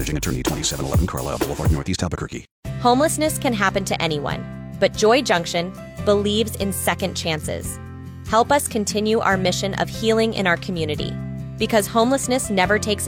Managing Attorney, 2711 Carlisle Boulevard, Northeast Albuquerque. Homelessness can happen to anyone, but Joy Junction believes in second chances. Help us continue our mission of healing in our community, because homelessness never takes